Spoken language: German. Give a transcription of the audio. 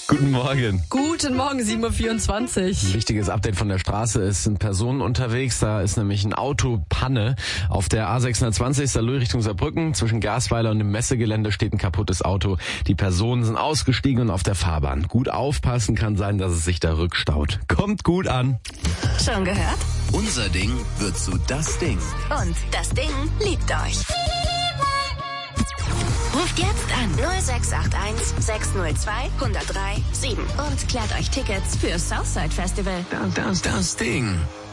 Guten Morgen. Guten Morgen, 7.24 Uhr. Ein wichtiges Update von der Straße. Es sind Personen unterwegs. Da ist nämlich ein Autopanne. Auf der A620 Saarlouis Richtung Saarbrücken. Zwischen Gasweiler und dem Messegelände steht ein kaputtes Auto. Die Personen sind ausgestiegen und auf der Fahrbahn. Gut aufpassen, kann sein, dass es sich da rückstaut. Kommt gut an. Schon gehört? Unser Ding wird zu das Ding. Und das Ding liebt euch. Ruft jetzt an 0681 602 103 7 und klärt euch Tickets für Southside Festival. Das Ding.